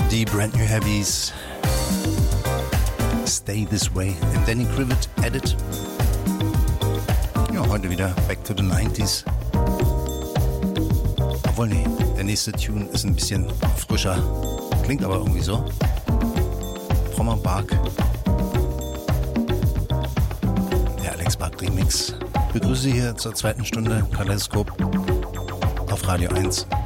Die Brand New Heavies, Stay This Way, and Danny Krivit Edit. Ja, heute wieder Back to the 90s. Obwohl, nee, der nächste Tune ist ein bisschen frischer. Klingt aber irgendwie so. Frommer Bark. Der Alex Bark Remix. Ich begrüße Sie hier zur zweiten Stunde Kaleidoskop auf Radio 1.